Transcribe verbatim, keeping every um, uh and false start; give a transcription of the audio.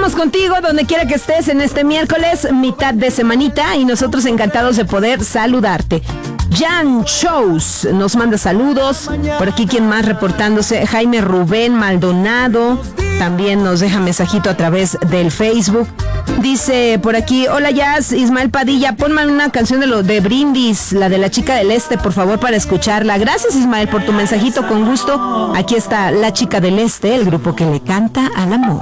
estamos contigo donde quiera que estés en este miércoles, mitad de semanita, y nosotros encantados de poder saludarte. Jan Shows nos manda saludos. Por aquí, ¿quién más reportándose? Jaime Rubén Maldonado también nos deja mensajito a través del Facebook. Dice por aquí, hola Jazz, Ismael Padilla, ponme una canción de lo de Brindis, la de la chica del este, por favor, para escucharla. Gracias, Ismael, por tu mensajito, con gusto. Aquí está La Chica del Este, el grupo que le canta al amor.